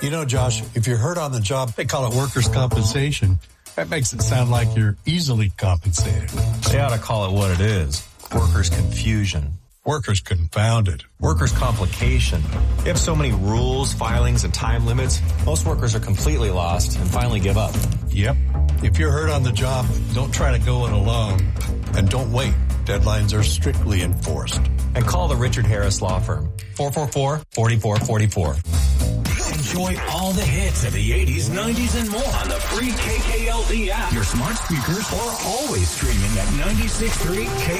You know, Josh, if you're hurt on the job, they call it workers' compensation. That makes it sound like you're easily compensated. They ought to call it what it is. Workers' confusion. Workers confounded. Workers' complication. They have so many rules, filings, and time limits, most workers are completely lost and finally give up. Yep. If you're hurt on the job, don't try to go it alone. And don't wait. Deadlines are strictly enforced. And call the Richard Harris Law Firm. 444-4444. Enjoy all the hits of the 80s, 90s, and more on the free KKLD app, your smart speakers, or always streaming at 96.3 KKLD.